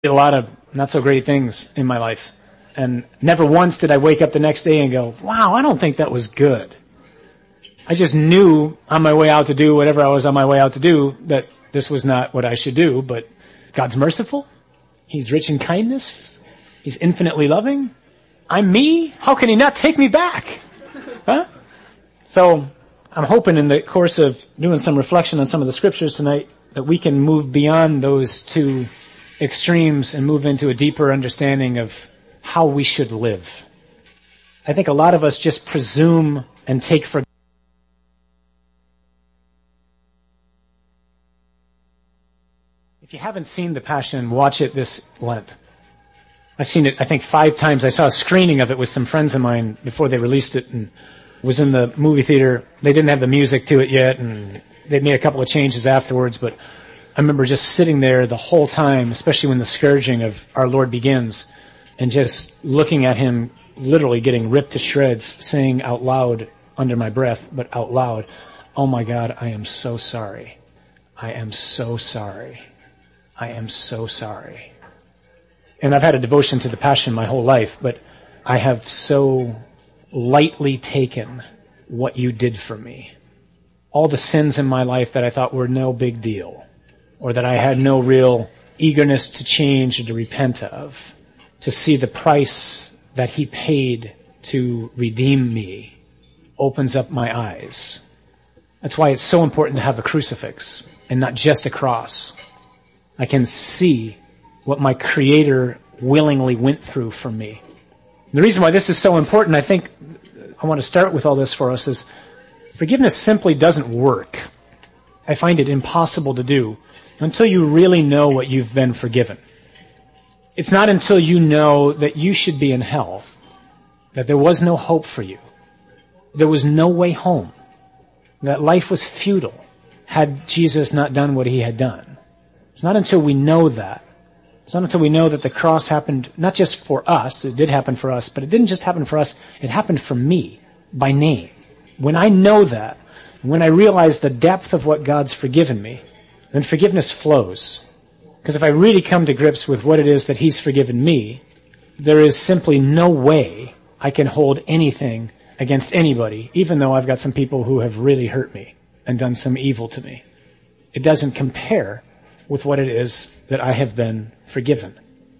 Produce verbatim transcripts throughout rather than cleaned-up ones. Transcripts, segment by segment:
a lot of not so great things in my life. And never once did I wake up the next day and go, wow, I don't think that was good. I just knew on my way out to do whatever I was on my way out to do that this was not what I should do, but God's merciful. He's rich in kindness. He's infinitely loving. I'm me. How can he not take me back? Huh? So I'm hoping in the course of doing some reflection on some of the scriptures tonight that we can move beyond those two extremes and move into a deeper understanding of how we should live. I think a lot of us just presume and take for If you haven't seen The Passion, watch it this Lent. I've seen it, I think, five times. I saw a screening of it with some friends of mine before they released it and was in the movie theater. They didn't have the music to it yet, and they made a couple of changes afterwards, but I remember just sitting there the whole time, especially when the scourging of our Lord begins, and just looking at him literally getting ripped to shreds, saying out loud under my breath, but out loud, oh my God, I am so sorry. I am so sorry. I am so sorry. And I've had a devotion to the Passion my whole life, but I have so lightly taken what you did for me. All the sins in my life that I thought were no big deal, or that I had no real eagerness to change or to repent of, to see the price that he paid to redeem me opens up my eyes. That's why it's so important to have a crucifix and not just a cross. I can see what my Creator willingly went through for me. The reason why this is so important, I think, I want to start with all this for us, is forgiveness simply doesn't work. I find it impossible to do until you really know what you've been forgiven. It's not until you know that you should be in hell, that there was no hope for you, there was no way home, that life was futile had Jesus not done what he had done. It's not until we know that. It's not until we know that the cross happened not just for us, it did happen for us, but it didn't just happen for us, it happened for me, by name. When I know that, when I realize the depth of what God's forgiven me, then forgiveness flows. Because if I really come to grips with what it is that he's forgiven me, there is simply no way I can hold anything against anybody, even though I've got some people who have really hurt me and done some evil to me. It doesn't compare with what it is that I have been forgiven.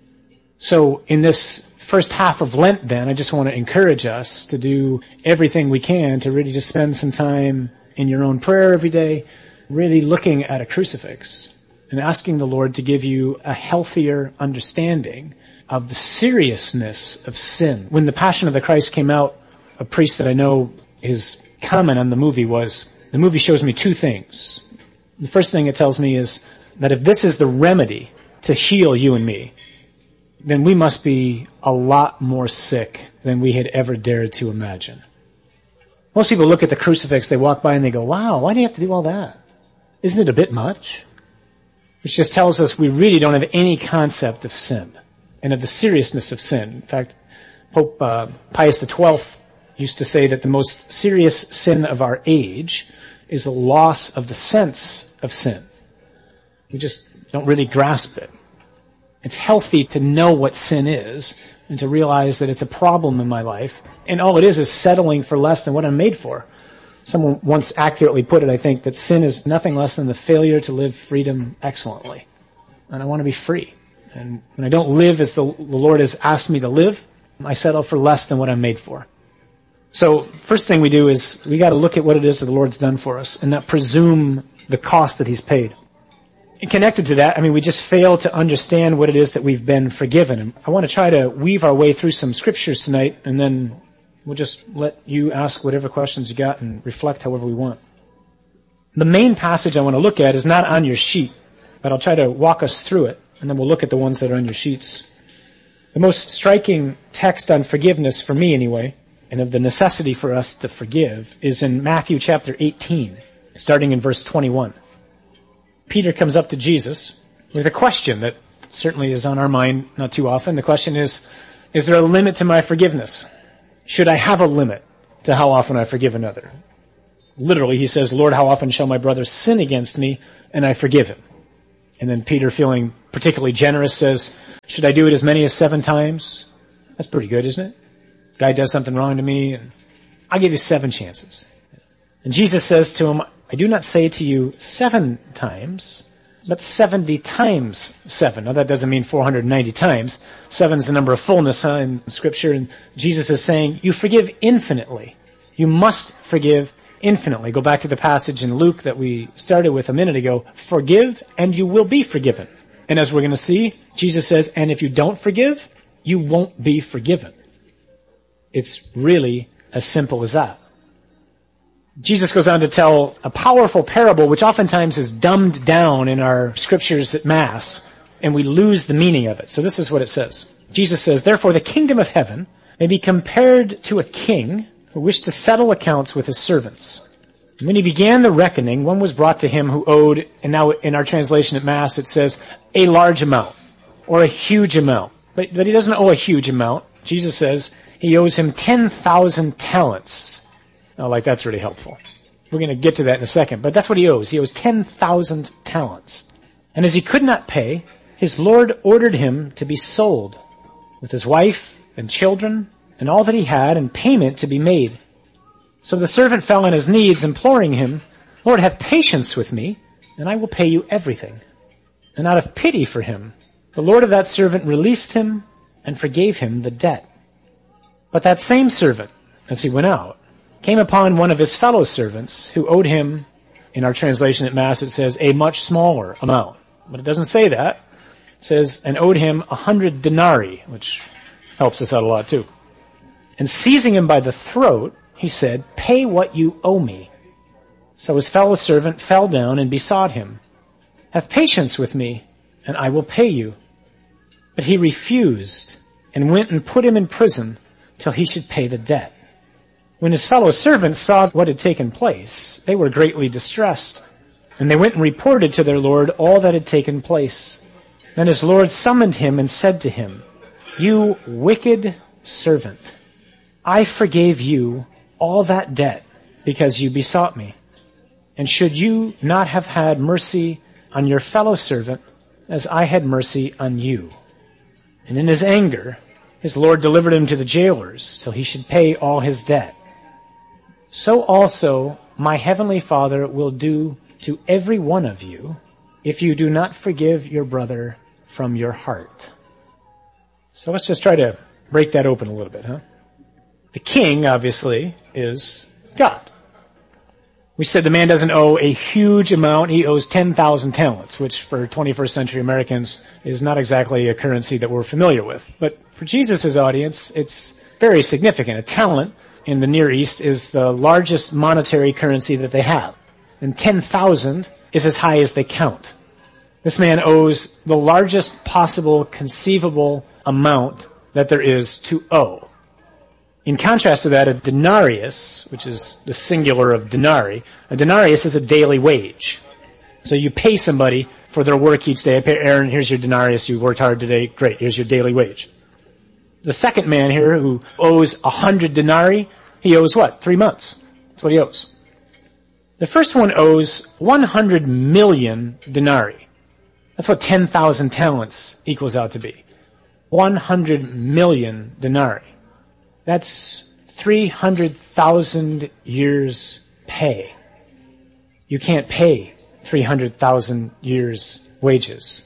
So in this first half of Lent then, I just want to encourage us to do everything we can to really just spend some time in your own prayer every day, really looking at a crucifix and asking the Lord to give you a healthier understanding of the seriousness of sin. When The Passion of the Christ came out, a priest that I know, his comment on the movie was, the movie shows me two things. The first thing it tells me is that if this is the remedy to heal you and me, then we must be a lot more sick than we had ever dared to imagine. Most people look at the crucifix, they walk by and they go, wow, why do you have to do all that? Isn't it a bit much? Which just tells us we really don't have any concept of sin and of the seriousness of sin. In fact, Pope uh, Pius the twelfth used to say that the most serious sin of our age is the loss of the sense of sin. We just don't really grasp it. It's healthy to know what sin is and to realize that it's a problem in my life. And all it is is settling for less than what I'm made for. Someone once accurately put it, I think, that sin is nothing less than the failure to live freedom excellently. And I want to be free. And when I don't live as the, the Lord has asked me to live, I settle for less than what I'm made for. So first thing we do is we got to look at what it is that the Lord's done for us and not presume the cost that he's paid. And connected to that, I mean, we just fail to understand what it is that we've been forgiven. And I want to try to weave our way through some scriptures tonight, and then we'll just let you ask whatever questions you got and reflect however we want. The main passage I want to look at is not on your sheet, but I'll try to walk us through it, and then we'll look at the ones that are on your sheets. The most striking text on forgiveness, for me anyway, and of the necessity for us to forgive, is in Matthew chapter eighteen, starting in verse twenty-one. Peter comes up to Jesus with a question that certainly is on our mind not too often. The question is, is there a limit to my forgiveness? Should I have a limit to how often I forgive another? Literally, he says, Lord, how often shall my brother sin against me and I forgive him? And then Peter, feeling particularly generous, says, should I do it as many as seven times? That's pretty good, isn't it? Guy does something wrong to me, and I'll give you seven chances. And Jesus says to him, I do not say to you seven times, but seventy times seven. Now that doesn't mean four hundred ninety times. Seven is the number of fullness huh, in Scripture, and Jesus is saying, you forgive infinitely. You must forgive infinitely. Go back to the passage in Luke that we started with a minute ago. Forgive and you will be forgiven. And as we're going to see, Jesus says, and if you don't forgive, you won't be forgiven. It's really as simple as that. Jesus goes on to tell a powerful parable which oftentimes is dumbed down in our scriptures at Mass, and we lose the meaning of it. So this is what it says. Jesus says, therefore the kingdom of heaven may be compared to a king who wished to settle accounts with his servants. And when he began the reckoning, one was brought to him who owed, and now in our translation at Mass it says, a large amount, or a huge amount. But, but he doesn't owe a huge amount. Jesus says he owes him ten thousand talents. Oh, like that's really helpful. We're going to get to that in a second, but that's what he owes. He owes ten thousand talents. And as he could not pay, his Lord ordered him to be sold with his wife and children and all that he had, and payment to be made. So the servant fell on his knees, imploring him, Lord, have patience with me, and I will pay you everything. And out of pity for him, the Lord of that servant released him and forgave him the debt. But that same servant, as he went out, came upon one of his fellow servants who owed him, in our translation at Mass it says, a much smaller amount. But it doesn't say that. It says, and owed him a hundred denarii, which helps us out a lot too. And seizing him by the throat, he said, pay what you owe me. So his fellow servant fell down and besought him, have patience with me, and I will pay you. But he refused and went and put him in prison till he should pay the debt. When his fellow servants saw what had taken place, they were greatly distressed, and they went and reported to their Lord all that had taken place. Then his Lord summoned him and said to him, you wicked servant, I forgave you all that debt because you besought me. And should you not have had mercy on your fellow servant as I had mercy on you? And in his anger, his Lord delivered him to the jailers till he should pay all his debt. So also my heavenly Father will do to every one of you if you do not forgive your brother from your heart. So let's just try to break that open a little bit, huh? The king, obviously, is God. We said the man doesn't owe a huge amount. He owes ten thousand talents, which for twenty-first century Americans is not exactly a currency that we're familiar with. But for Jesus' audience, it's very significant. A talent in the Near East is the largest monetary currency that they have. And ten thousand is as high as they count. This man owes the largest possible conceivable amount that there is to owe. In contrast to that, a denarius, which is the singular of denarii, a denarius is a daily wage. So you pay somebody for their work each day. I pay Aaron, here's your denarius, you worked hard today, great, here's your daily wage. The second man here who owes a hundred denarii, he owes what? Three months. That's what he owes. The first one owes one hundred million denarii. That's what ten thousand talents equals out to be. one hundred million denarii. That's three hundred thousand years pay. You can't pay three hundred thousand years wages.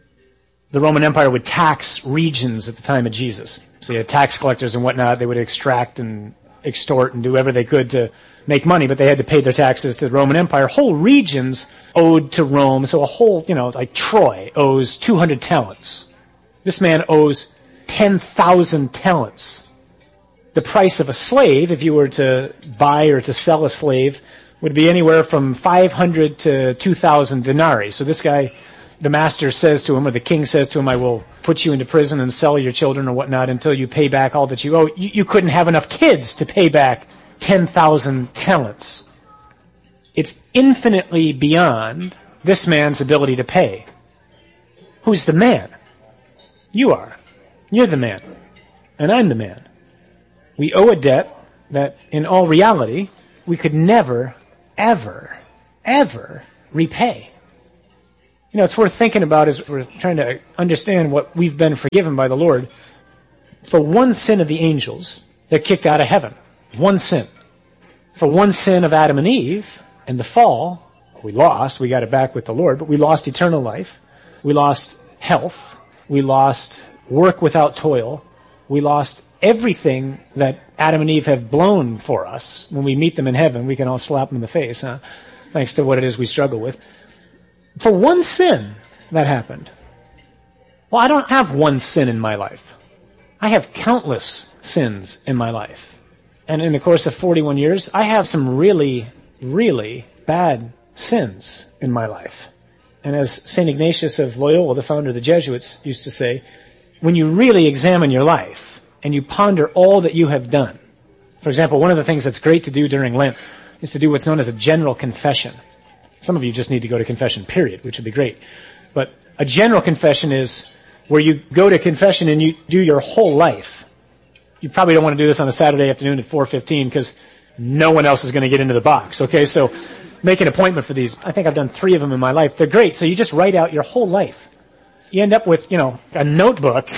The Roman Empire would tax regions at the time of Jesus. So you had tax collectors and whatnot. They would extract and extort and do whatever they could to make money, but they had to pay their taxes to the Roman Empire. Whole regions owed to Rome. So a whole, you know, like Troy owes two hundred talents. This man owes ten thousand talents. The price of a slave, if you were to buy or to sell a slave, would be anywhere from five hundred to two thousand denarii. So this guy, the master says to him, or the king says to him, I will put you into prison and sell your children or whatnot until you pay back all that you owe. You, you couldn't have enough kids to pay back ten thousand talents. It's infinitely beyond this man's ability to pay. Who's the man? You are. You're the man. And I'm the man. We owe a debt that, in all reality, we could never, ever, ever repay. You know, it's worth thinking about as we're trying to understand what we've been forgiven by the Lord. For one sin of the angels, they're kicked out of heaven. One sin. For one sin of Adam and Eve and the fall, we lost, we got it back with the Lord, but we lost eternal life. We lost health. We lost work without toil. We lost everything that Adam and Eve have blown for us. When we meet them in heaven, we can all slap them in the face, huh? Thanks to what it is we struggle with. For one sin that happened. Well, I don't have one sin in my life. I have countless sins in my life. And in the course of forty-one years, I have some really, really bad sins in my life. And as Saint Ignatius of Loyola, the founder of the Jesuits, used to say, when you really examine your life and you ponder all that you have done, for example, one of the things that's great to do during Lent is to do what's known as a general confession. Some of you just need to go to confession, period, which would be great. But a general confession is where you go to confession and you do your whole life. You probably don't want to do this on a Saturday afternoon at four fifteen because no one else is going to get into the box, okay? So make an appointment for these. I think I've done three of them in my life. They're great. So you just write out your whole life. You end up with, you know, a notebook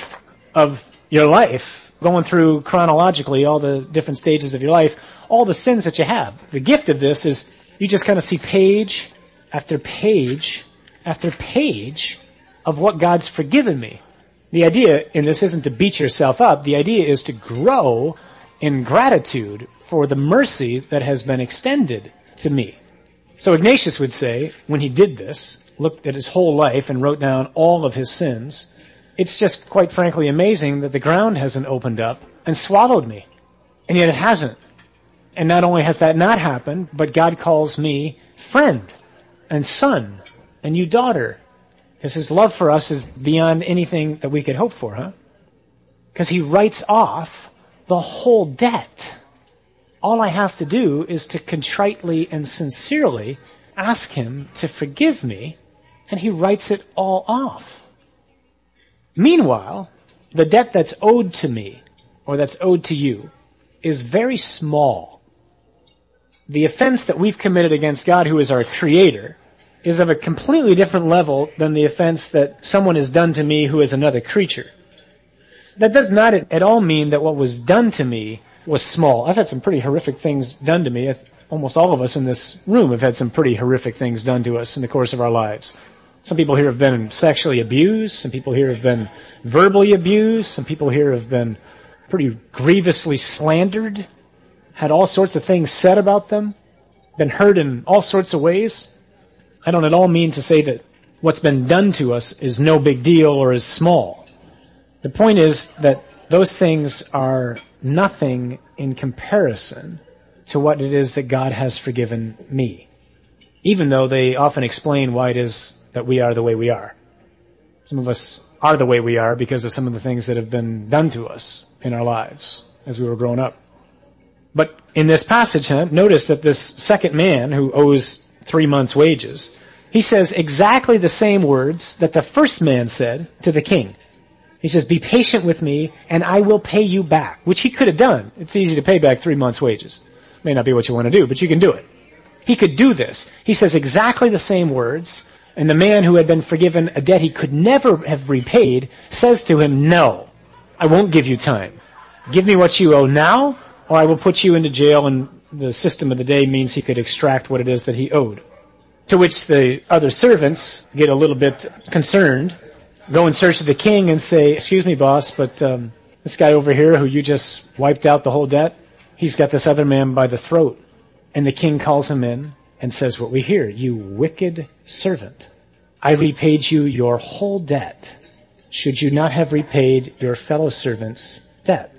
of your life, going through chronologically all the different stages of your life, all the sins that you have. The gift of this is you just kind of see page after page after page of what God's forgiven me. The idea in this isn't to beat yourself up. The idea is to grow in gratitude for the mercy that has been extended to me. So Ignatius would say, when he did this, looked at his whole life and wrote down all of his sins, it's just quite frankly amazing that the ground hasn't opened up and swallowed me. And yet it hasn't. And not only has that not happened, but God calls me friend and son and you daughter. Because his love for us is beyond anything that we could hope for, huh? Because he writes off the whole debt. All I have to do is to contritely and sincerely ask him to forgive me, and he writes it all off. Meanwhile, the debt that's owed to me, or that's owed to you, is very small. The offense that we've committed against God, who is our creator, is of a completely different level than the offense that someone has done to me who is another creature. That does not at all mean that what was done to me was small. I've had some pretty horrific things done to me. Almost all of us in this room have had some pretty horrific things done to us in the course of our lives. Some people here have been sexually abused. Some people here have been verbally abused. Some people here have been pretty grievously slandered, had all sorts of things said about them, been hurt in all sorts of ways. I don't at all mean to say that what's been done to us is no big deal or is small. The point is that those things are nothing in comparison to what it is that God has forgiven me, even though they often explain why it is that we are the way we are. Some of us are the way we are because of some of the things that have been done to us in our lives as we were growing up. But in this passage, huh, notice that this second man who owes three months' wages, he says exactly the same words that the first man said to the king. He says, be patient with me and I will pay you back, which he could have done. It's easy to pay back three months' wages. May not be what you want to do, but you can do it. He could do this. He says exactly the same words, and the man who had been forgiven a debt he could never have repaid says to him, no, I won't give you time. Give me what you owe now, or I will put you into jail, and the system of the day means he could extract what it is that he owed. To which the other servants get a little bit concerned, go in search of the king and say, excuse me, boss, but um, this guy over here who you just wiped out the whole debt, he's got this other man by the throat. And the king calls him in and says what we hear, you wicked servant. I repaid you your whole debt. Should you not have repaid your fellow servant's debt?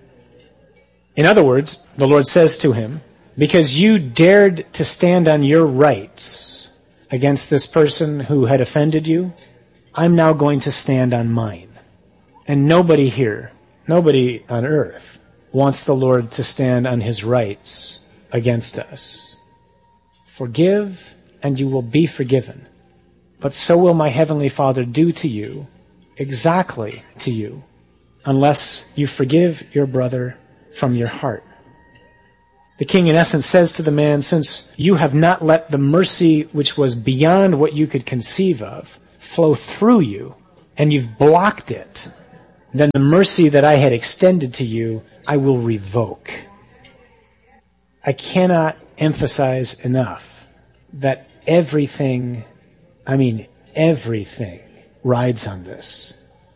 In other words, the Lord says to him, because you dared to stand on your rights against this person who had offended you, I'm now going to stand on mine. And nobody here, nobody on earth, wants the Lord to stand on his rights against us. Forgive, and you will be forgiven. But so will my heavenly Father do to you, exactly to you, unless you forgive your brother from your heart. The king in essence says to the man, since you have not let the mercy which was beyond what you could conceive of flow through you and you've blocked it, then the mercy that I had extended to you, I will revoke. I cannot emphasize enough that everything, I mean everything, rides on this.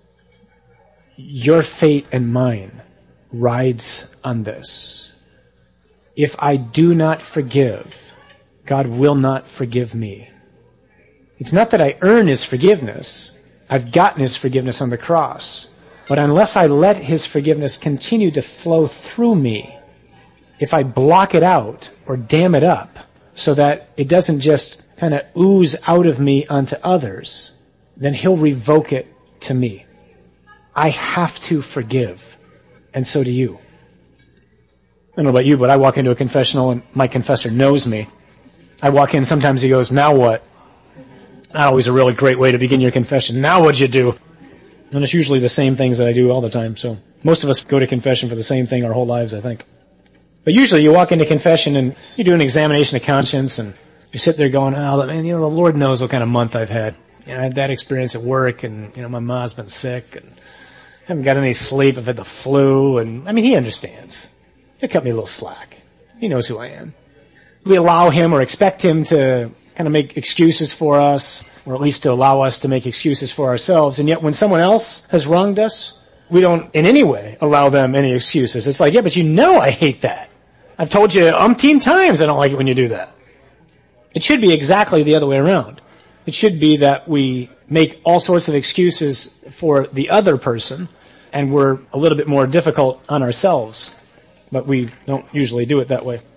Your fate and mine rides on this. If I do not forgive, God will not forgive me. It's not that I earn His forgiveness. I've gotten His forgiveness on the cross. But unless I let His forgiveness continue to flow through me, if I block it out or dam it up so that it doesn't just kind of ooze out of me onto others, then He'll revoke it to me. I have to forgive, and so do you. I don't know about you, but I walk into a confessional and my confessor knows me. I walk in, sometimes he goes, now what? Not always a really great way to begin your confession. Now what'd you do? And it's usually the same things that I do all the time, so most of us go to confession for the same thing our whole lives, I think. But usually you walk into confession and you do an examination of conscience and you sit there going, oh, man, you know, the Lord knows what kind of month I've had. You know, I had that experience at work and, you know, my mom's been sick and I haven't got any sleep. I've had the flu and, I mean, He understands. He'll cut me a little slack. He knows who I am. We allow Him or expect Him to kind of make excuses for us, or at least to allow us to make excuses for ourselves. And yet when someone else has wronged us, we don't in any way allow them any excuses. It's like, yeah, but you know I hate that. I've told you umpteen times I don't like it when you do that. It should be exactly the other way around. It should be that we make all sorts of excuses for the other person and we're a little bit more difficult on ourselves. But we don't usually do it that way.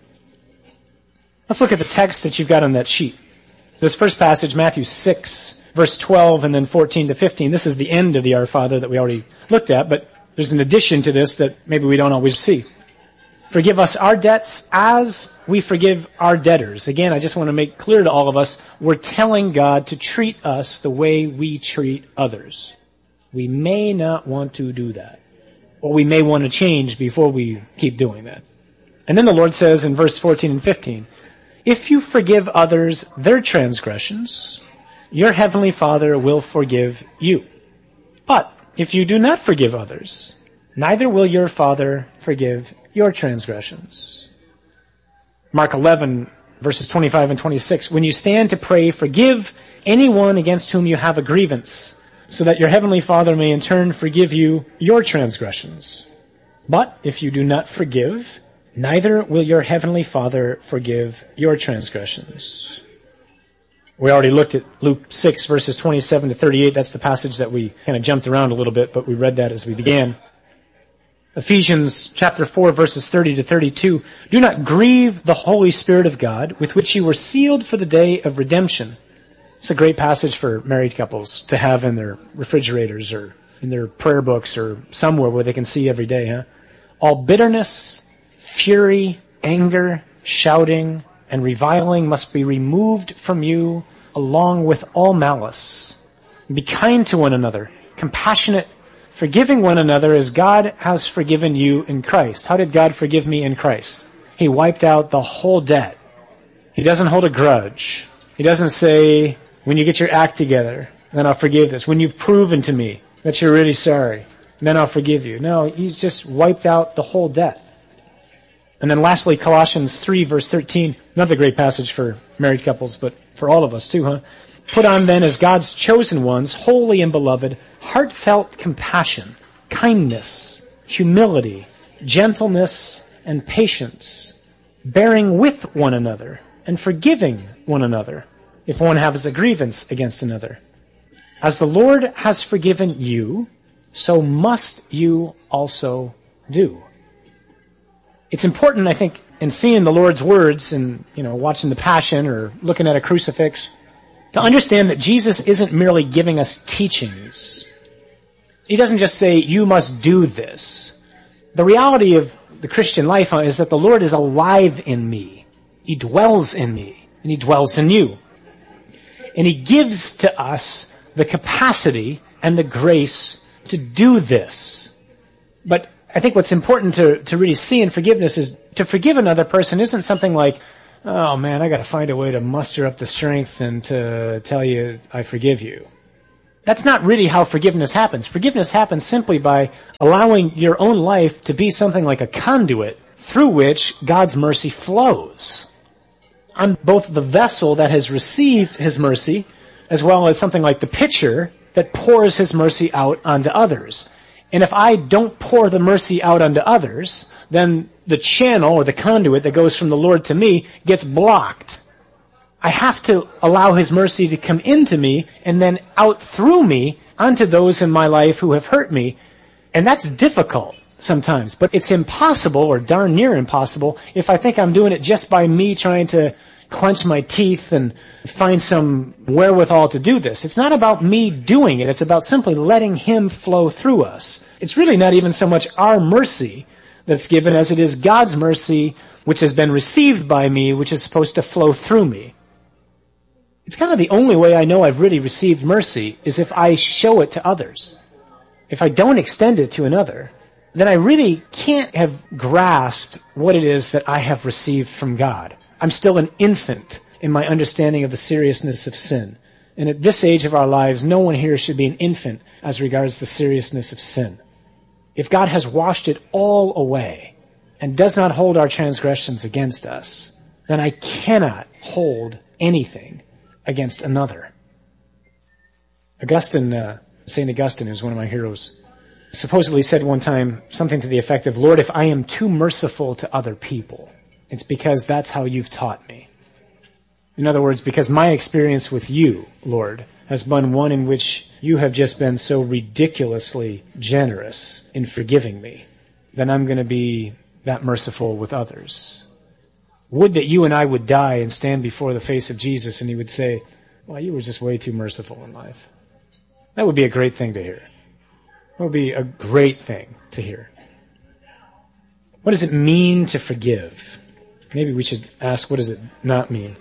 Let's look at the text that you've got on that sheet. This first passage, Matthew six, verse twelve, and then fourteen to fifteen. This is the end of the Our Father that we already looked at, but there's an addition to this that maybe we don't always see. Forgive us our debts as we forgive our debtors. Again, I just want to make clear to all of us, we're telling God to treat us the way we treat others. We may not want to do that. Or we may want to change before we keep doing that. And then the Lord says in verse fourteen and fifteen, if you forgive others their transgressions, your heavenly Father will forgive you. But if you do not forgive others, neither will your Father forgive your transgressions. Mark eleven, verses twenty-five and twenty-six, when you stand to pray, forgive anyone against whom you have a grievance, so that your heavenly Father may in turn forgive you your transgressions. But if you do not forgive, neither will your heavenly Father forgive your transgressions. We already looked at Luke six, verses twenty-seven to thirty-eight. That's the passage that we kind of jumped around a little bit, but we read that as we began. Ephesians chapter four, verses thirty to thirty-two. Do not grieve the Holy Spirit of God, with which you were sealed for the day of redemption. It's a great passage for married couples to have in their refrigerators or in their prayer books or somewhere where they can see every day, huh? All bitterness, fury, anger, shouting, and reviling must be removed from you along with all malice. Be kind to one another, compassionate, forgiving one another as God has forgiven you in Christ. How did God forgive me in Christ? He wiped out the whole debt. He doesn't hold a grudge. He doesn't say, when you get your act together, then I'll forgive this. When you've proven to me that you're really sorry, then I'll forgive you. No, He's just wiped out the whole debt. And then lastly, Colossians three, verse thirteen, another great passage for married couples, but for all of us too, huh? Put on then as God's chosen ones, holy and beloved, heartfelt compassion, kindness, humility, gentleness, and patience, bearing with one another and forgiving one another if one has a grievance against another. As the Lord has forgiven you, so must you also do. It's important, I think, in seeing the Lord's words and, you know, watching the Passion or looking at a crucifix, to understand that Jesus isn't merely giving us teachings. He doesn't just say, you must do this. The reality of the Christian life is that the Lord is alive in me. He dwells in me, and He dwells in you. And He gives to us the capacity and the grace to do this. But I think what's important to, to really see in forgiveness is to forgive another person isn't something like, oh man, I gotta find a way to muster up the strength and to tell you I forgive you. That's not really how forgiveness happens. Forgiveness happens simply by allowing your own life to be something like a conduit through which God's mercy flows. I'm both the vessel that has received His mercy, as well as something like the pitcher that pours His mercy out onto others. And if I don't pour the mercy out onto others, then the channel or the conduit that goes from the Lord to me gets blocked. I have to allow His mercy to come into me and then out through me onto those in my life who have hurt me. And that's difficult sometimes, but it's impossible or darn near impossible if I think I'm doing it just by me trying to clench my teeth and find some wherewithal to do this. It's not about me doing it. It's about simply letting Him flow through us. It's really not even so much our mercy that's given as it is God's mercy, which has been received by me, which is supposed to flow through me. It's kind of the only way I know I've really received mercy is if I show it to others. If I don't extend it to another, then I really can't have grasped what it is that I have received from God. I'm still an infant in my understanding of the seriousness of sin. And at this age of our lives, no one here should be an infant as regards the seriousness of sin. If God has washed it all away and does not hold our transgressions against us, then I cannot hold anything against another. Augustine, uh, Saint Augustine, who's one of my heroes, supposedly said one time something to the effect of, Lord, if I am too merciful to other people, it's because that's how you've taught me. In other words, because my experience with you, Lord, has been one in which you have just been so ridiculously generous in forgiving me, then I'm going to be that merciful with others. Would that you and I would die and stand before the face of Jesus and He would say, well, you were just way too merciful in life. That would be a great thing to hear. That would be a great thing to hear. What does it mean to forgive? Maybe we should ask, what does it not mean?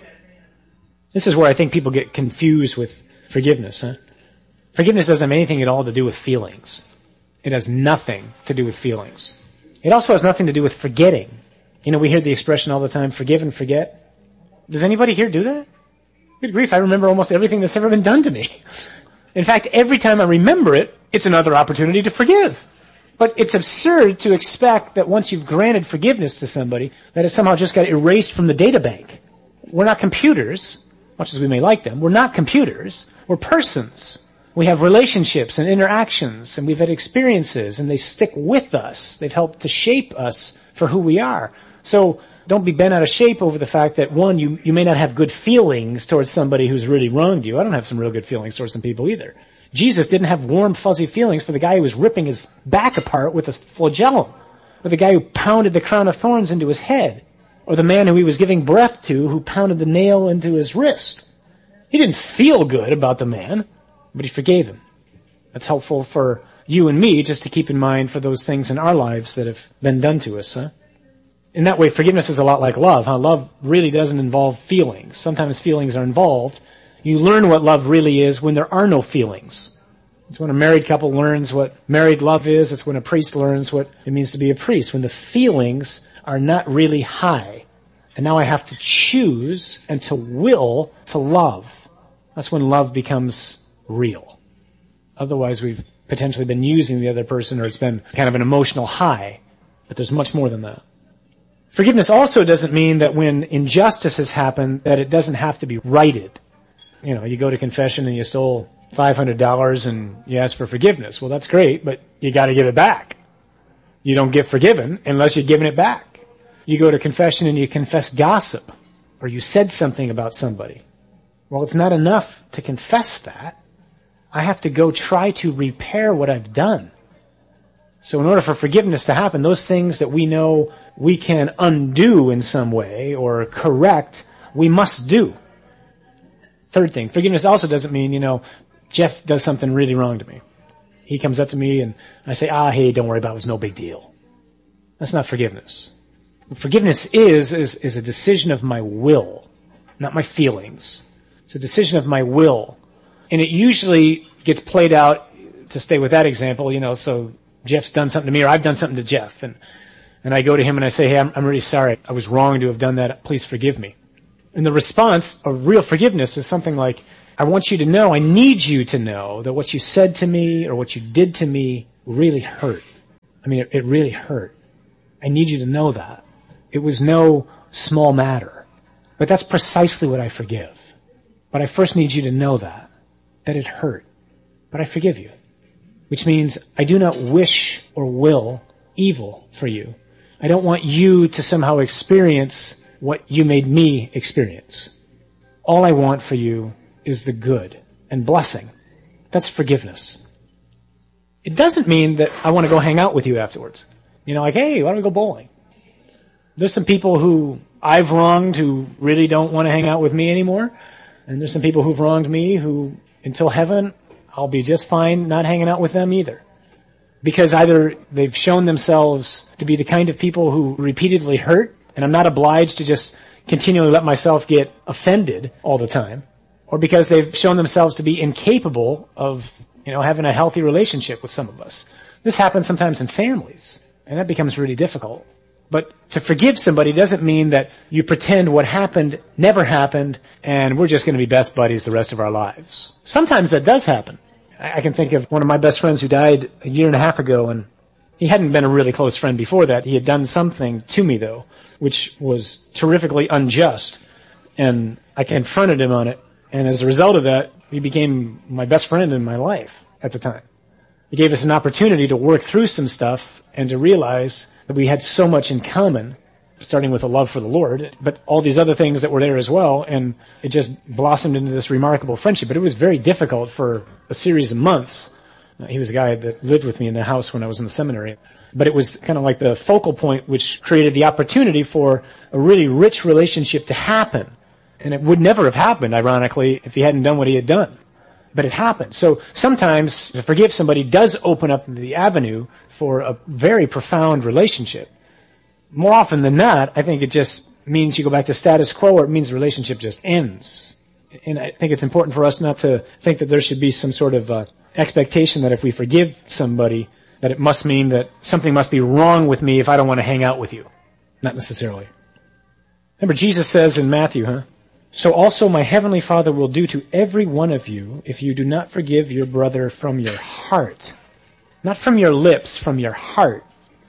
This is where I think people get confused with forgiveness. Huh? Forgiveness doesn't have anything at all to do with feelings. It has nothing to do with feelings. It also has nothing to do with forgetting. You know, we hear the expression all the time, forgive and forget. Does anybody here do that? Good grief, I remember almost everything that's ever been done to me. In fact, every time I remember it, it's another opportunity to forgive. But it's absurd to expect that once you've granted forgiveness to somebody, that it somehow just got erased from the data bank. We're not computers, much as we may like them. We're not computers. We're persons. We have relationships and interactions, and we've had experiences, and they stick with us. They've helped to shape us for who we are. So don't be bent out of shape over the fact that, one, you, you may not have good feelings towards somebody who's really wronged you. I don't have some real good feelings towards some people either. Jesus didn't have warm, fuzzy feelings for the guy who was ripping his back apart with a flagellum, or the guy who pounded the crown of thorns into his head, or the man who he was giving breath to who pounded the nail into his wrist. He didn't feel good about the man, but he forgave him. That's helpful for you and me just to keep in mind for those things in our lives that have been done to us, huh? In that way, forgiveness is a lot like love, huh? Love really doesn't involve feelings. Sometimes feelings are involved. You learn what love really is when there are no feelings. It's when a married couple learns what married love is. It's when a priest learns what it means to be a priest. When the feelings are not really high. And now I have to choose and to will to love. That's when love becomes real. Otherwise, we've potentially been using the other person, or it's been kind of an emotional high. But there's much more than that. Forgiveness also doesn't mean that when injustice has happened, that it doesn't have to be righted. You know, you go to confession and you stole five hundred dollars and you ask for forgiveness. Well, that's great, but you gotta give it back. You don't get forgiven unless you're giving it back. You go to confession and you confess gossip, or you said something about somebody. Well, it's not enough to confess that. I have to go try to repair what I've done. So in order for forgiveness to happen, those things that we know we can undo in some way or correct, we must do. Third thing, forgiveness also doesn't mean, you know, Jeff does something really wrong to me. He comes up to me and I say, ah, hey, don't worry about it, it was no big deal. That's not forgiveness. What forgiveness is, is, is a decision of my will, not my feelings. It's a decision of my will. And it usually gets played out, to stay with that example, you know, so Jeff's done something to me or I've done something to Jeff. And, and I go to him and I say, hey, I'm, I'm really sorry. I was wrong to have done that. Please forgive me. And the response of real forgiveness is something like, I want you to know, I need you to know that what you said to me or what you did to me really hurt. I mean, it, it really hurt. I need you to know that. It was no small matter. But that's precisely what I forgive. But I first need you to know that, that it hurt. But I forgive you. Which means I do not wish or will evil for you. I don't want you to somehow experience what you made me experience. All I want for you is the good and blessing. That's forgiveness. It doesn't mean that I want to go hang out with you afterwards. You know, like, hey, why don't we go bowling? There's some people who I've wronged who really don't want to hang out with me anymore. And there's some people who've wronged me who, until heaven, I'll be just fine not hanging out with them either. Because either they've shown themselves to be the kind of people who repeatedly hurt, and I'm not obliged to just continually let myself get offended all the time, or because they've shown themselves to be incapable of, you know, having a healthy relationship with some of us. This happens sometimes in families, and that becomes really difficult. But to forgive somebody doesn't mean that you pretend what happened never happened and we're just going to be best buddies the rest of our lives. Sometimes that does happen. I can think of one of my best friends who died a year and a half ago, and he hadn't been a really close friend before that. He had done something to me, though, which was terrifically unjust, and I confronted him on it. And as a result of that, he became my best friend in my life at the time. He gave us an opportunity to work through some stuff and to realize that we had so much in common, starting with a love for the Lord, but all these other things that were there as well, and it just blossomed into this remarkable friendship. But it was very difficult for a series of months. He was a guy that lived with me in the house when I was in the seminary. But it was kind of like the focal point which created the opportunity for a really rich relationship to happen. And it would never have happened, ironically, if he hadn't done what he had done. But it happened. So sometimes to forgive somebody does open up the avenue for a very profound relationship. More often than not, I think it just means you go back to status quo, or it means the relationship just ends. And I think it's important for us not to think that there should be some sort of uh, expectation that if we forgive somebody, that it must mean that something must be wrong with me if I don't want to hang out with you. Not necessarily. Remember, Jesus says in Matthew, huh? So also my heavenly Father will do to every one of you if you do not forgive your brother from your heart. Not from your lips, from your heart.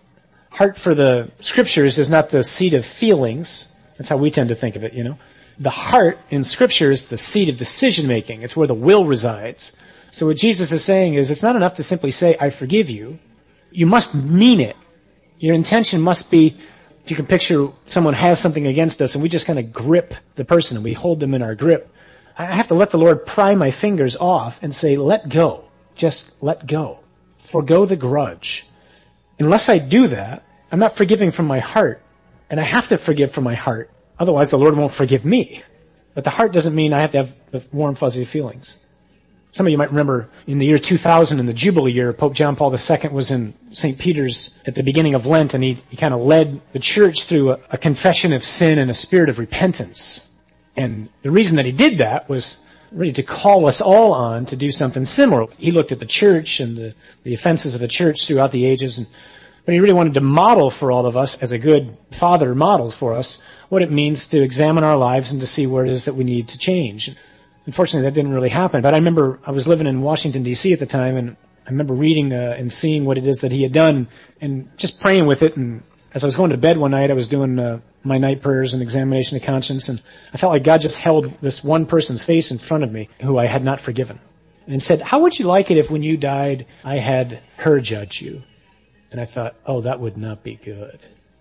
Heart for the scriptures is not the seat of feelings. That's how we tend to think of it, you know. The heart in scripture is the seat of decision making. It's where the will resides. So what Jesus is saying is it's not enough to simply say, I forgive you. You must mean it. Your intention must be, if you can picture someone has something against us and we just kind of grip the person and we hold them in our grip. I have to let the Lord pry my fingers off and say, let go. Just let go. Forgo the grudge. Unless I do that, I'm not forgiving from my heart. And I have to forgive from my heart. Otherwise the Lord won't forgive me. But the heart doesn't mean I have to have the warm, fuzzy feelings. Some of you might remember in the year two thousand, in the Jubilee year, Pope John Paul the Second was in Saint Peter's at the beginning of Lent, and he, he kind of led the church through a, a confession of sin and a spirit of repentance. And the reason that he did that was really to call us all on to do something similar. He looked at the church and the, the offenses of the church throughout the ages, and, but he really wanted to model for all of us, as a good father models for us, what it means to examine our lives and to see where it is that we need to change. Unfortunately, that didn't really happen. But I remember I was living in Washington, D C at the time, and I remember reading uh, and seeing what it is that he had done and just praying with it. And as I was going to bed one night, I was doing uh, my night prayers and examination of conscience, and I felt like God just held this one person's face in front of me who I had not forgiven and said, how would you like it if when you died, I had her judge you? And I thought, oh, that would not be good.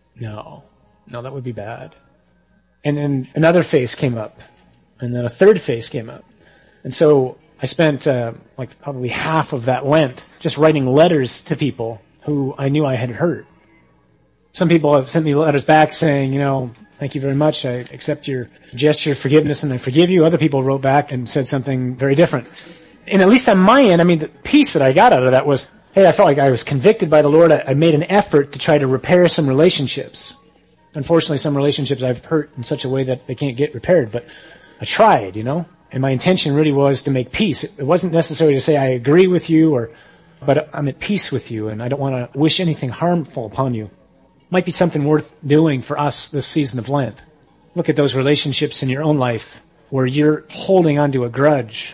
No, no, that would be bad. And then another face came up. And then a third face came up. And so I spent uh, like probably half of that Lent just writing letters to people who I knew I had hurt. Some people have sent me letters back saying, you know, thank you very much. I accept your gesture of forgiveness and I forgive you. Other people wrote back and said something very different. And at least on my end, I mean, the piece that I got out of that was, hey, I felt like I was convicted by the Lord. I, I made an effort to try to repair some relationships. Unfortunately, some relationships I've hurt in such a way that they can't get repaired, but I tried, you know, and my intention really was to make peace. It wasn't necessarily to say I agree with you, or, but I'm at peace with you, and I don't want to wish anything harmful upon you. Might be something worth doing for us this season of Lent. Look at those relationships in your own life where you're holding on to a grudge,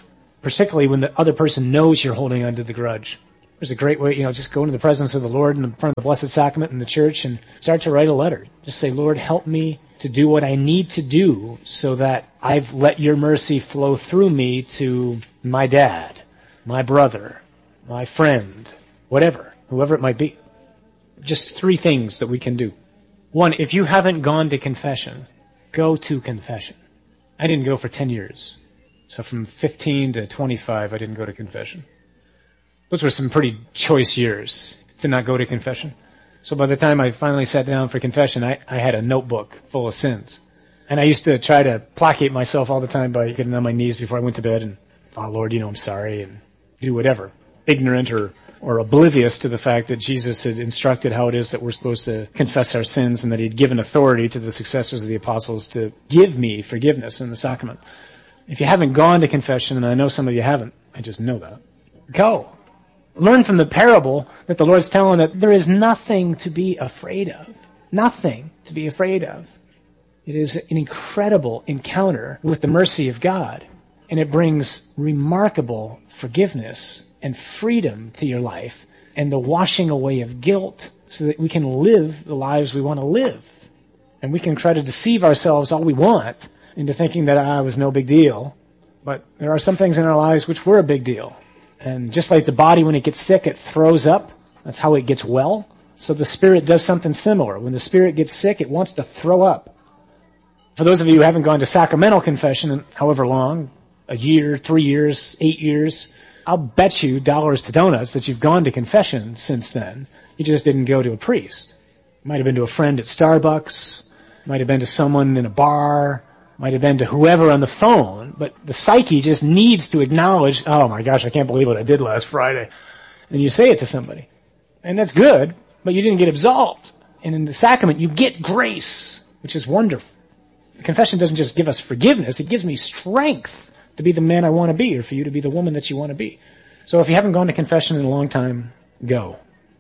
particularly when the other person knows you're holding onto the grudge. There's a great way, you know, just go into the presence of the Lord in front of the Blessed Sacrament in the church and start to write a letter. Just say, Lord, help me to do what I need to do so that I've let your mercy flow through me to my dad, my brother, my friend, whatever, whoever it might be. Just three things that we can do. One, if you haven't gone to confession, go to confession. I didn't go for ten years. So from fifteen to twenty-five, I didn't go to confession. Those were some pretty choice years to not go to confession. So by the time I finally sat down for confession, I, I had a notebook full of sins. And I used to try to placate myself all the time by getting on my knees before I went to bed and, oh Lord, you know, I'm sorry, and do whatever. Ignorant or, or oblivious to the fact that Jesus had instructed how it is that we're supposed to confess our sins and that he'd given authority to the successors of the apostles to give me forgiveness in the sacrament. If you haven't gone to confession, and I know some of you haven't, I just know that, go. Learn from the parable that the Lord's telling that there is nothing to be afraid of. Nothing to be afraid of. It is an incredible encounter with the mercy of God, and it brings remarkable forgiveness and freedom to your life and the washing away of guilt so that we can live the lives we want to live. And we can try to deceive ourselves all we want into thinking that ah, it was no big deal. But there are some things in our lives which were a big deal. And just like the body, when it gets sick, it throws up. That's how it gets well. So the Spirit does something similar. When the Spirit gets sick, it wants to throw up. For those of you who haven't gone to sacramental confession in however long, a year, three years, eight years, I'll bet you dollars to donuts that you've gone to confession since then. You just didn't go to a priest. Might have been to a friend at Starbucks. Might have been to someone in a bar. Might have been to whoever on the phone, but the psyche just needs to acknowledge, oh my gosh, I can't believe what I did last Friday. And you say it to somebody. And that's good, but you didn't get absolved. And in the sacrament, you get grace, which is wonderful. Confession doesn't just give us forgiveness, it gives me strength to be the man I want to be, or for you to be the woman that you want to be. So if you haven't gone to confession in a long time, go.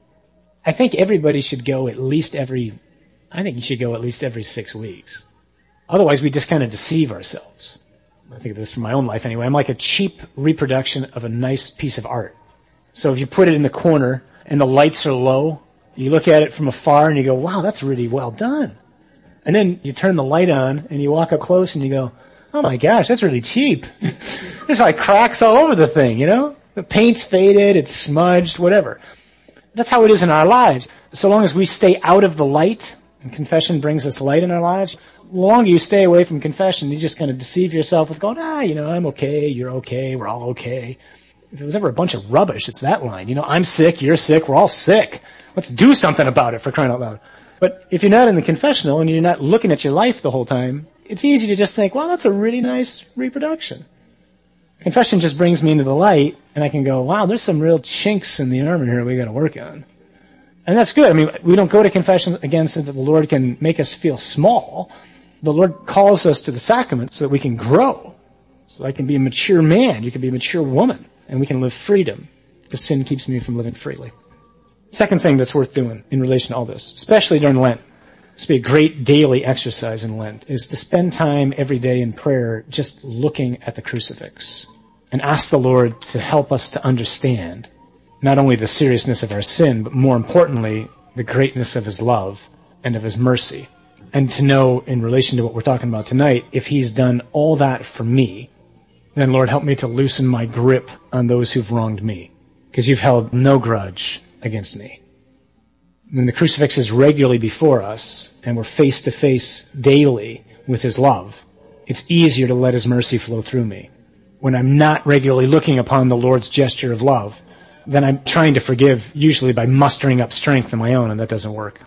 I think everybody should go at least every, I think you should go at least every six weeks. Otherwise, we just kind of deceive ourselves. I think of this from my own life anyway. I'm like a cheap reproduction of a nice piece of art. So if you put it in the corner and the lights are low, you look at it from afar and you go, wow, that's really well done. And then you turn the light on and you walk up close and you go, oh my gosh, that's really cheap. There's like cracks all over the thing, you know? The paint's faded, it's smudged, whatever. That's how it is in our lives. So long as we stay out of the light, and confession brings us light in our lives, the longer you stay away from confession, you just kind of deceive yourself with going, ah, you know, I'm okay, you're okay, we're all okay. If it was ever a bunch of rubbish, it's that line. You know, I'm sick, you're sick, we're all sick. Let's do something about it, for crying out loud. But if you're not in the confessional and you're not looking at your life the whole time, it's easy to just think, well, that's a really nice reproduction. Confession just brings me into the light, and I can go, wow, there's some real chinks in the armor here we got to work on. And that's good. I mean, we don't go to confession again so that the Lord can make us feel small. The Lord calls us to the sacrament so that we can grow, so that I can be a mature man, you can be a mature woman, and we can live freedom, because sin keeps me from living freely. Second thing that's worth doing in relation to all this, especially during Lent, this would be a great daily exercise in Lent, is to spend time every day in prayer just looking at the crucifix and ask the Lord to help us to understand not only the seriousness of our sin, but more importantly, the greatness of his love and of his mercy. And to know, in relation to what we're talking about tonight, if he's done all that for me, then Lord, help me to loosen my grip on those who've wronged me, because you've held no grudge against me. When the crucifix is regularly before us, and we're face to face daily with his love, it's easier to let his mercy flow through me. When I'm not regularly looking upon the Lord's gesture of love, then I'm trying to forgive, usually by mustering up strength of my own, and that doesn't work.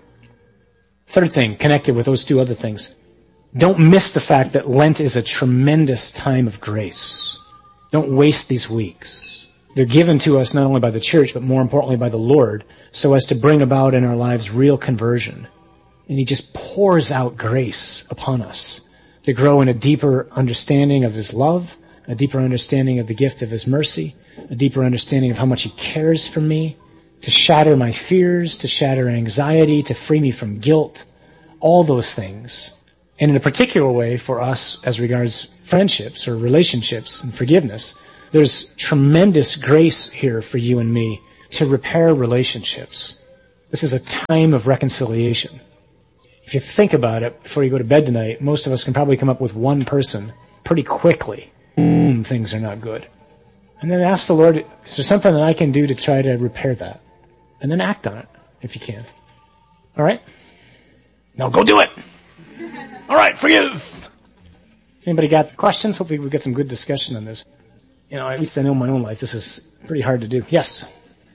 Third thing, connected with those two other things, don't miss the fact that Lent is a tremendous time of grace. Don't waste these weeks. They're given to us not only by the church, but more importantly by the Lord, so as to bring about in our lives real conversion. And he just pours out grace upon us to grow in a deeper understanding of his love, a deeper understanding of the gift of his mercy, a deeper understanding of how much he cares for me, to shatter my fears, to shatter anxiety, to free me from guilt, all those things. And in a particular way for us as regards friendships or relationships and forgiveness, There's tremendous grace here for you and me to repair relationships. This is a time of reconciliation. If you think about it before you go to bed tonight, most of us can probably come up with one person pretty quickly. Boom, things are not good. And then ask the Lord, is there something that I can do to try to repair that? And then act on it, if you can. All right? Now go do it! All right, forgive! Anybody got questions? Hopefully we get some good discussion on this. You know, at least I know in my own life this is pretty hard to do. Yes?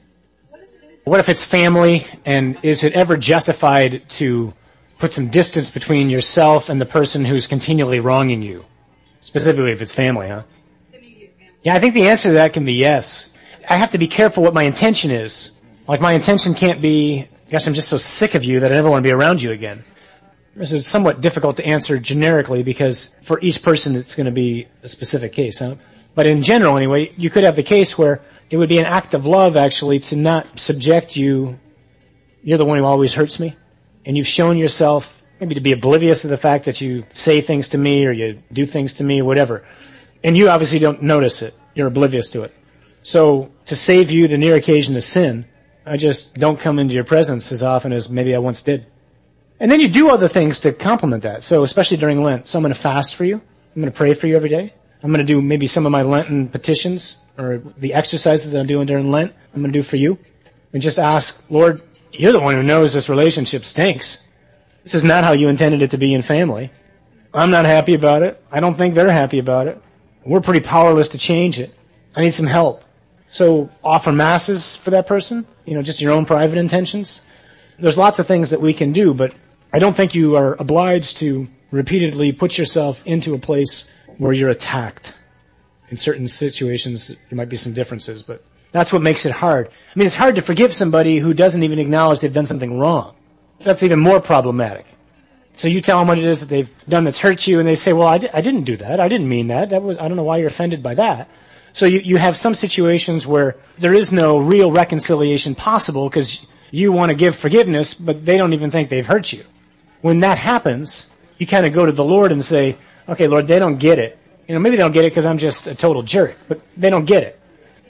What if it's family, and is it ever justified to put some distance between yourself and the person who's continually wronging you? Specifically if it's family, huh? Yeah, I think the answer to that can be yes. I have to be careful what my intention is. Like my intention can't be, gosh, I'm just so sick of you that I never want to be around you again. This is somewhat difficult to answer generically because for each person it's going to be a specific case, huh? But in general anyway, you could have the case where it would be an act of love actually to not subject you. You're the one who always hurts me. And you've shown yourself maybe to be oblivious of the fact that you say things to me or you do things to me or whatever. And you obviously don't notice it. You're oblivious to it. So to save you the near occasion of sin, I just don't come into your presence as often as maybe I once did. And then you do other things to complement that. So especially during Lent. So I'm going to fast for you. I'm going to pray for you every day. I'm going to do maybe some of my Lenten petitions or the exercises that I'm doing during Lent. I'm going to do for you. And just ask, Lord, you're the one who knows this relationship stinks. This is not how you intended it to be in family. I'm not happy about it. I don't think they're happy about it. We're pretty powerless to change it. I need some help. So offer masses for that person, you know, just your own private intentions. There's lots of things that we can do, but I don't think you are obliged to repeatedly put yourself into a place where you're attacked. In certain situations, there might be some differences, but that's what makes it hard. I mean, it's hard to forgive somebody who doesn't even acknowledge they've done something wrong. That's even more problematic. So you tell them what it is that they've done that's hurt you, and they say, well, I, di- I didn't do that. I didn't mean that. That was, I don't know why you're offended by that. So you, you have some situations where there is no real reconciliation possible because you want to give forgiveness, but they don't even think they've hurt you. When that happens, you kind of go to the Lord and say, okay, Lord, they don't get it. You know, maybe they don't get it because I'm just a total jerk, but they don't get it.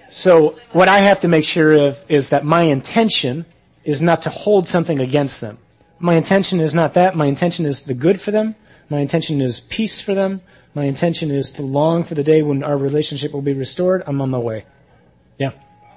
So what I have to make sure of is that my intention is not to hold something against them. My intention is not that. My intention is the good for them. My intention is peace for them. My intention is to long for the day when our relationship will be restored. I'm on my way. Yeah.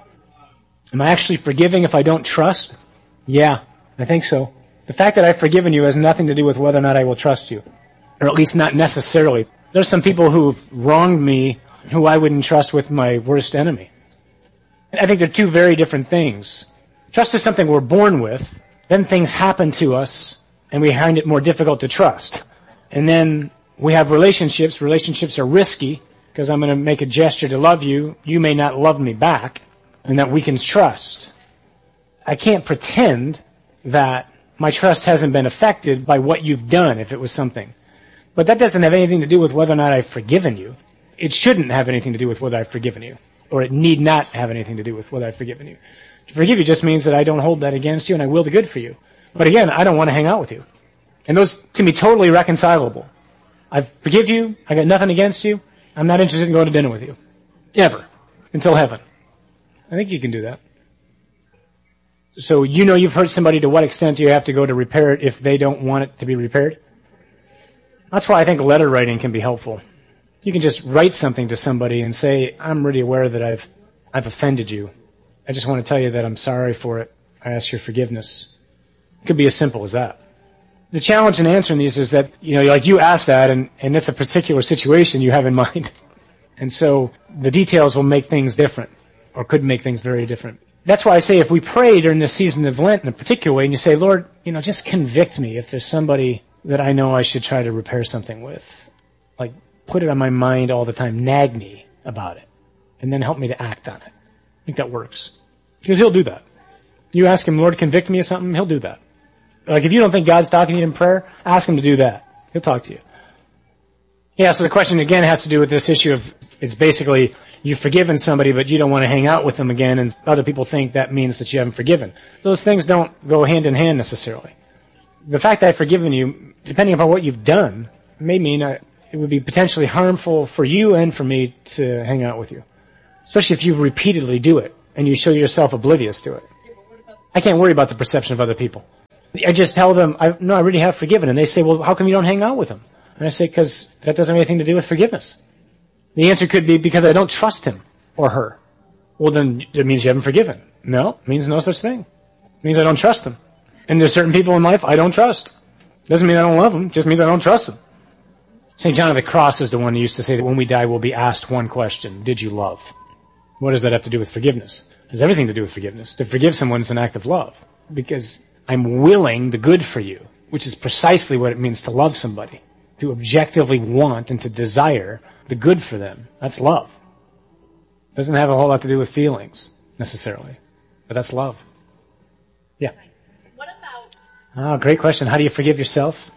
Am I actually forgiving if I don't trust? Yeah, I think so. The fact that I've forgiven you has nothing to do with whether or not I will trust you. Or at least not necessarily. There's some people who've wronged me who I wouldn't trust with my worst enemy. I think they're two very different things. Trust is something we're born with. Then things happen to us, and we find it more difficult to trust. And then we have relationships. Relationships are risky, because I'm going to make a gesture to love you. You may not love me back, and that weakens trust. I can't pretend that my trust hasn't been affected by what you've done, if it was something. But that doesn't have anything to do with whether or not I've forgiven you. It shouldn't have anything to do with whether I've forgiven you. Or it need not have anything to do with whether I've forgiven you. To forgive you just means that I don't hold that against you and I will the good for you. But again, I don't want to hang out with you. And those can be totally reconcilable. I forgive you. I got nothing against you. I'm not interested in going to dinner with you. Ever. Until heaven. I think you can do that. So you know you've hurt somebody. To what extent do you have to go to repair it if they don't want it to be repaired? That's why I think letter writing can be helpful. You can just write something to somebody and say, I'm really aware that I've, I've offended you. I just want to tell you that I'm sorry for it. I ask your forgiveness. It could be as simple as that. The challenge in answering these is that, you know, like you asked that and, and it's a particular situation you have in mind. And so the details will make things different or could make things very different. That's why I say if we pray during this season of Lent in a particular way and you say, Lord, you know, just convict me if there's somebody that I know I should try to repair something with. Like, put it on my mind all the time. Nag me about it. And then help me to act on it. I think that works. Because he'll do that. You ask him, Lord, convict me of something, he'll do that. Like, if you don't think God's talking to you in prayer, ask him to do that. He'll talk to you. Yeah, so the question again has to do with this issue of, it's basically, you've forgiven somebody, but you don't want to hang out with them again, and other people think that means that you haven't forgiven. Those things don't go hand in hand necessarily. The fact that I've forgiven you, depending upon what you've done, may mean I, it would be potentially harmful for you and for me to hang out with you. Especially if you repeatedly do it and you show yourself oblivious to it. I can't worry about the perception of other people. I just tell them, I, no, I really have forgiven. And they say, well, how come you don't hang out with him? And I say, because that doesn't have anything to do with forgiveness. The answer could be because I don't trust him or her. Well, then it means you haven't forgiven. No, it means no such thing. It means I don't trust them. And there's certain people in life I don't trust. Doesn't mean I don't love them, it just means I don't trust them. Saint John of the Cross is the one who used to say that when we die we'll be asked one question: did you love? What does that have to do with forgiveness? It has everything to do with forgiveness. To forgive someone is an act of love. Because I'm willing the good for you, which is precisely what it means to love somebody. To objectively want and to desire the good for them. That's love. It doesn't have a whole lot to do with feelings, necessarily. But that's love. Yeah. What about... Oh, great question. How do you forgive yourself?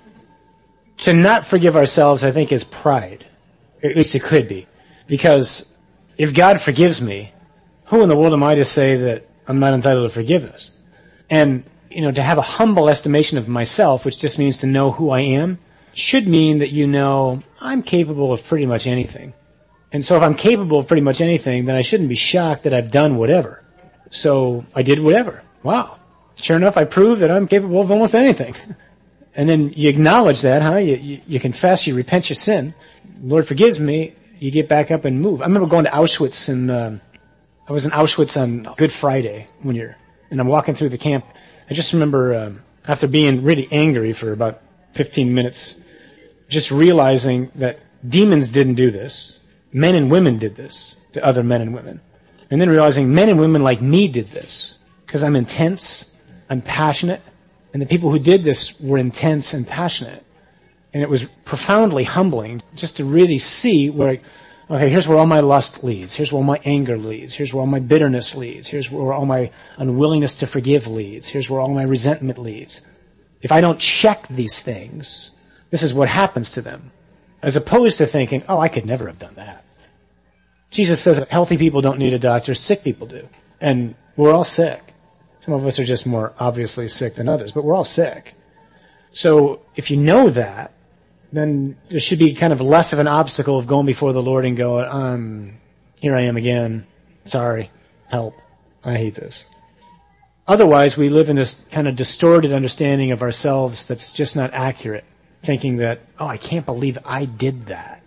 To not forgive ourselves, I think, is pride. At least it could be. Because if God forgives me, who in the world am I to say that I'm not entitled to forgiveness? And, you know, to have a humble estimation of myself, which just means to know who I am, should mean that you know I'm capable of pretty much anything. And so if I'm capable of pretty much anything, then I shouldn't be shocked that I've done whatever. So I did whatever. Wow. Sure enough, I proved that I'm capable of almost anything. And then you acknowledge that, huh? You, you, you confess, you repent your sin. Lord forgives me. You get back up and move. I remember going to Auschwitz, and um, I was in Auschwitz on Good Friday one year, and I'm walking through the camp. I just remember um, after being really angry for about fifteen minutes, just realizing that demons didn't do this. Men and women did this to other men and women. And then realizing men and women like me did this because I'm intense, I'm passionate, and the people who did this were intense and passionate. And it was profoundly humbling just to really see where, okay, here's where all my lust leads. Here's where all my anger leads. Here's where all my bitterness leads. Here's where all my unwillingness to forgive leads. Here's where all my resentment leads. If I don't check these things, this is what happens to them. As opposed to thinking, oh, I could never have done that. Jesus says that healthy people don't need a doctor, sick people do. And we're all sick. Some of us are just more obviously sick than others, but we're all sick. So if you know that, then there should be kind of less of an obstacle of going before the Lord and going, um, here I am again. Sorry. Help. I hate this. Otherwise, we live in this kind of distorted understanding of ourselves that's just not accurate, thinking that, oh, I can't believe I did that.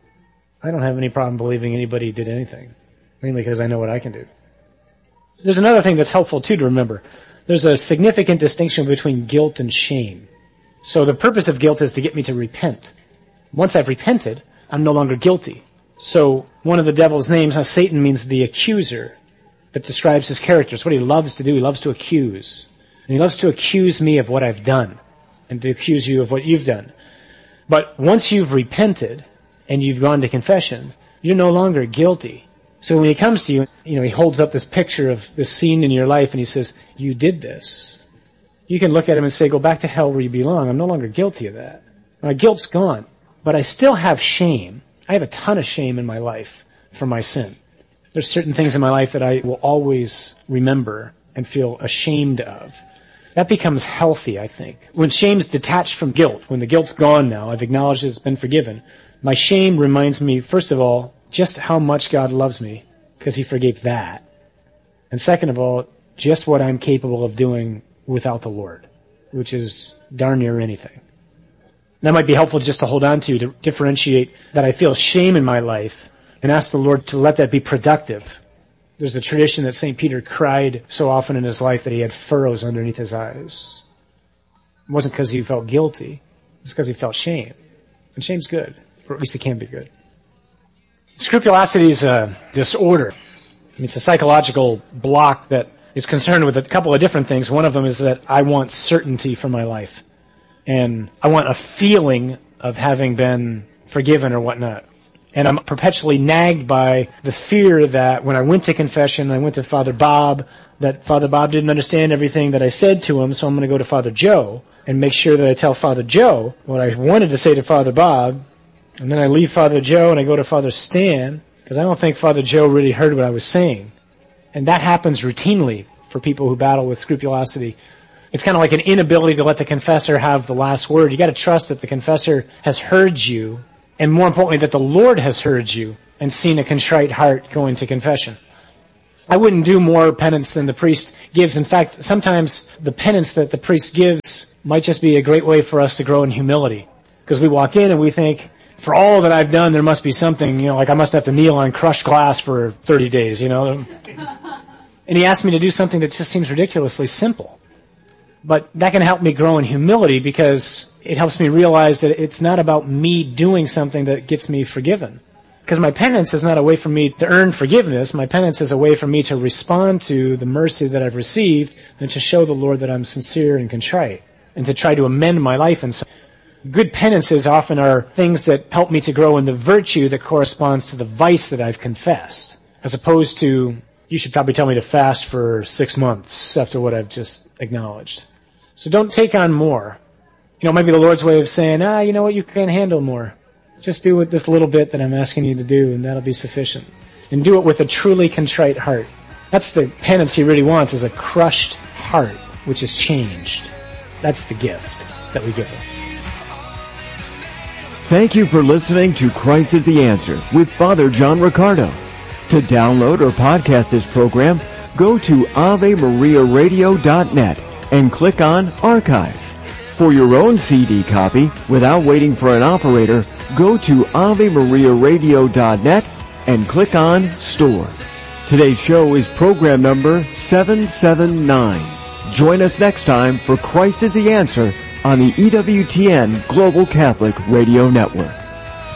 I don't have any problem believing anybody did anything, mainly because I know what I can do. There's another thing that's helpful, too, to remember. There's a significant distinction between guilt and shame. So the purpose of guilt is to get me to repent. Once I've repented, I'm no longer guilty. So one of the devil's names, how Satan means the accuser, that describes his character. It's what he loves to do. He loves to accuse. And he loves to accuse me of what I've done and to accuse you of what you've done. But once you've repented and you've gone to confession, you're no longer guilty. So when he comes to you, you know, he holds up this picture of this scene in your life and he says, you did this. You can look at him and say, go back to hell where you belong. I'm no longer guilty of that. My guilt's gone. But I still have shame. I have a ton of shame in my life for my sin. There's certain things in my life that I will always remember and feel ashamed of. That becomes healthy, I think. When shame's detached from guilt, when the guilt's gone now, I've acknowledged it's been forgiven, my shame reminds me, first of all, just how much God loves me, because he forgave that. And second of all, just what I'm capable of doing without the Lord, which is darn near anything. That might be helpful just to hold on to, to differentiate that I feel shame in my life and ask the Lord to let that be productive. There's a tradition that Saint Peter cried so often in his life that he had furrows underneath his eyes. It wasn't because he felt guilty. It's because he felt shame. And shame's good, or at least it can be good. Scrupulosity is a disorder. I mean, it's a psychological block that is concerned with a couple of different things. One of them is that I want certainty for my life. And I want a feeling of having been forgiven or whatnot. And I'm perpetually nagged by the fear that when I went to confession, I went to Father Bob, that Father Bob didn't understand everything that I said to him, so I'm going to go to Father Joe and make sure that I tell Father Joe what I wanted to say to Father Bob. And then I leave Father Joe and I go to Father Stan, because I don't think Father Joe really heard what I was saying. And that happens routinely for people who battle with scrupulosity. It's kind of like an inability to let the confessor have the last word. You got to trust that the confessor has heard you, and more importantly, that the Lord has heard you and seen a contrite heart go into confession. I wouldn't do more penance than the priest gives. In fact, sometimes the penance that the priest gives might just be a great way for us to grow in humility. Because we walk in and we think, for all that I've done, there must be something, you know, like I must have to kneel on crushed glass for thirty days, you know. And he asked me to do something that just seems ridiculously simple. But that can help me grow in humility because it helps me realize that it's not about me doing something that gets me forgiven. Because my penance is not a way for me to earn forgiveness. My penance is a way for me to respond to the mercy that I've received and to show the Lord that I'm sincere and contrite and to try to amend my life. And so good penances often are things that help me to grow in the virtue that corresponds to the vice that I've confessed, as opposed to, you should probably tell me to fast for six months after what I've just acknowledged. So don't take on more. You know, it might be the Lord's way of saying, ah, you know what, you can't handle more. Just do it this little bit that I'm asking you to do, and that'll be sufficient. And do it with a truly contrite heart. That's the penance he really wants, is a crushed heart, which is changed. That's the gift that we give him. Thank you for listening to Christ is the Answer with Father John Riccardo. To download or podcast this program, go to ave maria radio dot net and click on Archive. For your own C D copy, without waiting for an operator, go to ave maria radio dot net and click on Store. Today's show is program number seven seven nine. Join us next time for Christ is the Answer on the E W T N Global Catholic Radio Network.